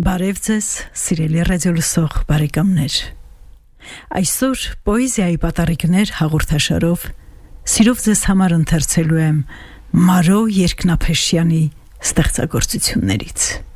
Բարև ձեզ, սիրելի ռադիոլսող բարեկամներ։ Այսօր պոեզիայի պատառիկներ հաղորդաշարով սիրով ձեզ համար ընթերցելու եմ Մարո Երկնափեշյանի ստեղծագործություններից։